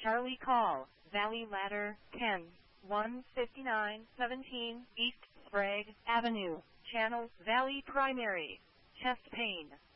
Charlie call, Valley Ladder, Ken, 15917 East Sprague Avenue, Channel Valley Primary, chest pain.